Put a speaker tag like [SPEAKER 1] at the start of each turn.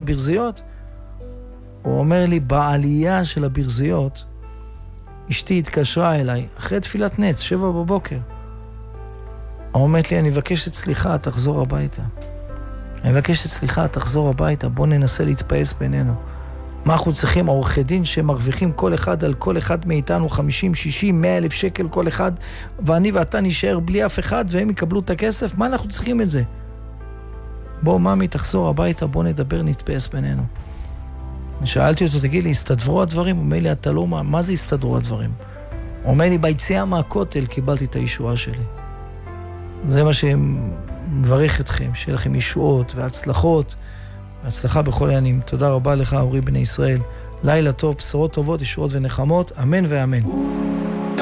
[SPEAKER 1] הברזיות? הוא אומר לי, בעלייה של הברזיות, אשתי התקשרה אליי, אחרי תפילת נץ, 7 בבוקר. הוא אומרת לי, אני מבקשת סליחה, תחזור הביתה. אני מבקשת סליחה, תחזור הביתה, בוא ננסה להתפייס בינינו. מה אנחנו צריכים? עורכי דין שמרוויחים כל אחד על כל אחד מאיתנו 50, 60, 100 אלף שקל כל אחד, ואני ואתה נשאר בלי אף אחד והם יקבלו את הכסף? מה אנחנו צריכים את זה? בוא ממי, תחזור הביתה, בוא נדבר, נתפייס בינינו. שאלתי אותו, תגיד לי, הסתדרו הדברים? הוא אומר לי, אתה לא, מה זה הסתדרו הדברים? הוא אומר לי, ביציאה מהכותל קיבלתי את הישועה שלי. זה מה שמברך אתכם, שיהיה לכם ישועות והצלחות, והצלחה בכל העניינים. תודה רבה לך, אורי בני ישראל. לילה טוב, בשורות טובות, ישועות ונחמות, אמן ואמן.